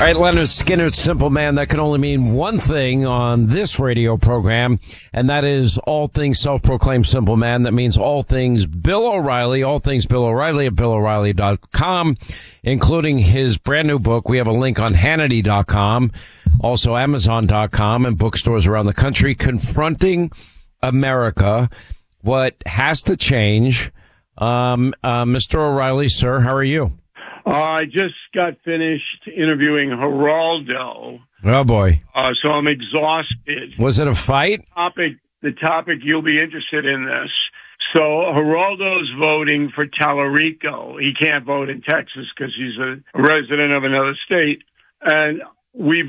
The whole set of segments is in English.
right, Leonard Skinner's Simple Man. That can only mean one thing on this radio program, and that is all things self-proclaimed Simple Man. That means all things Bill O'Reilly, all things Bill O'Reilly at BillO'Reilly.com, including his brand new book. We have a link on Hannity.com, also Amazon.com, and bookstores around the country. Confronting America, what has to change. Mr. O'Reilly, sir, how are you? I just got finished interviewing Geraldo. Oh, boy. So I'm exhausted. Was it a fight? The topic, you'll be interested in this. So Geraldo's voting for Tallarico. He can't vote in Texas because he's a resident of another state. And we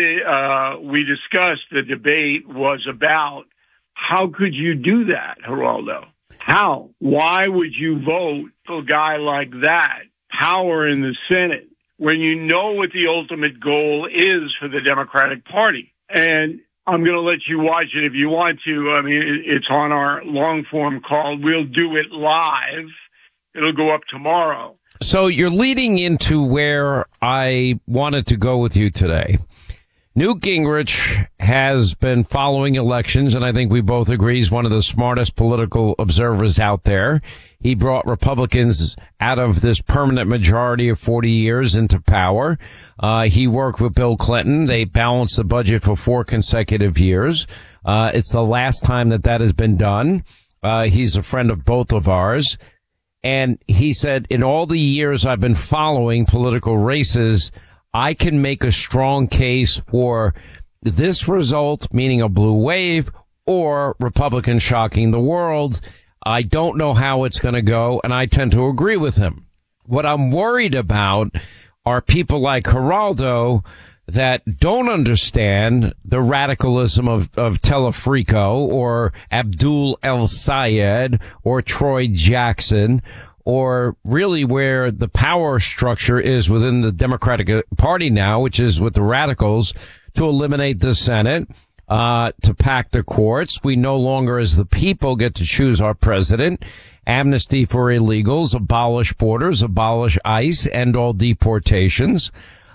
discussed the debate was about how could you do that, Geraldo? How? Why would you vote for a guy like that? Power in the Senate when you know what the ultimate goal is for the Democratic Party. And I'm going to let you watch it if you want to. I mean, it's on our long form call. We'll do it live. It'll go up tomorrow. So you're leading into where I wanted to go with you today. Newt Gingrich has been following elections, and I think we both agree he's one of the smartest political observers out there. He brought Republicans out of this permanent majority of 40 years into power. He worked with Bill Clinton. They balanced the budget for 4 consecutive years. It's the last time that has been done. He's a friend of both of ours. And he said, in all the years I've been following political races, I can make a strong case for this result, meaning a blue wave, or Republicans shocking the world. I don't know how it's going to go, and I tend to agree with him. What I'm worried about are people like Geraldo that don't understand the radicalism of Telefrico or Abdul El Sayed or Troy Jackson, or really where the power structure is within the Democratic Party now, which is with the radicals, to eliminate the Senate, to pack the courts. We no longer, as the people, get to choose our president. Amnesty for illegals, abolish borders, abolish ICE, end all deportations,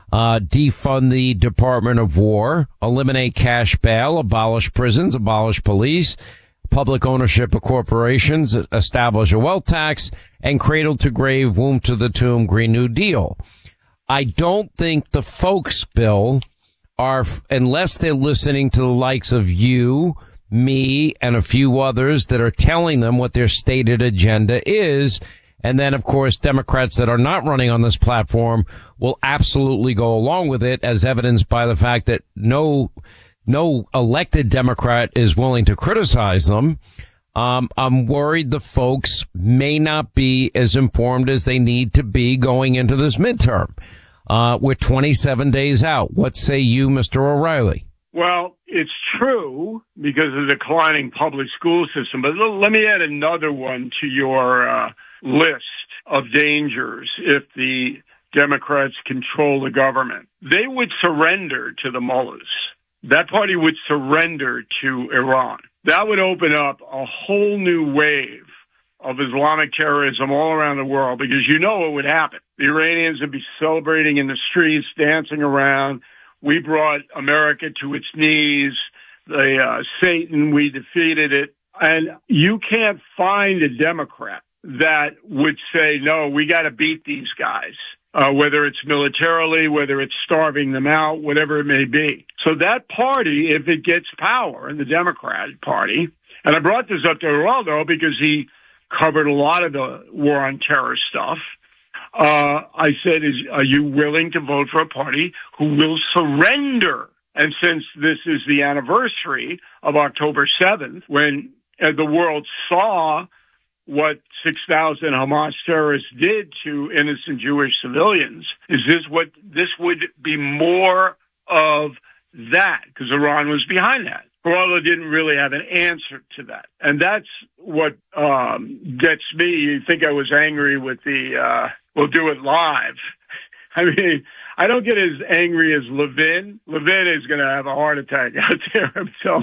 defund the Department of War, eliminate cash bail, abolish prisons, abolish police, public ownership of corporations, establish a wealth tax, and cradle to grave, womb to the tomb, Green New Deal. I don't think the folks, Bill, are, unless they're listening to the likes of you, me, and a few others that are telling them what their stated agenda is. And then, of course, Democrats that are not running on this platform will absolutely go along with it, as evidenced by the fact that no elected Democrat is willing to criticize them. I'm worried the folks may not be as informed as they need to be going into this midterm. We're 27 days out. What say you, Mr. O'Reilly? Well, it's true because of the declining public school system. But let me add another one to your list of dangers if the Democrats control the government. They would surrender to the mullahs. That party would surrender to Iran. That would open up a whole new wave of Islamic terrorism all around the world, because you know what would happen. The Iranians would be celebrating in the streets, dancing around. We brought America to its knees. Satan, we defeated it. And you can't find a Democrat that would say, no, we got to beat these guys. Whether it's militarily, whether it's starving them out, whatever it may be. So that party, if it gets power, the Democratic Party, and I brought this up to Geraldo because he covered a lot of the war on terror stuff. I said, are you willing to vote for a party who will surrender? And since this is the anniversary of October 7th, when the world saw what 6,000 Hamas terrorists did to innocent Jewish civilians, this would be more of that, because Iran was behind that. Geraldo didn't really have an answer to that. And that's what gets me. You think I was angry with the we'll do it live. I mean, I don't get as angry as Levin. Levin is going to have a heart attack out there himself.